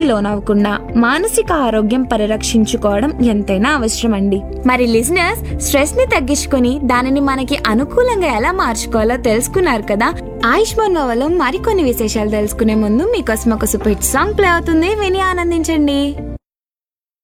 లోనవ్వకుండా మానసిక ఆరోగ్యం పరిరక్షించుకోవడం ఎంతైనా అవసరం అండి. మరి లిజనర్స్, స్ట్రెస్ ని తగ్గించుకొని దానిని మనకి అనుకూలంగా ఎలా మార్చుకోవాలో తెలుసుకున్నారు కదా. ఆయుష్మాన్ నోవలో మరికొన్ని విశేషాలు తెలుసుకునే ముందు మీకోసం ఒక సూపర్ హిట్ సాంగ్ ప్లే అవుతుంది, విని ఆనందించండి.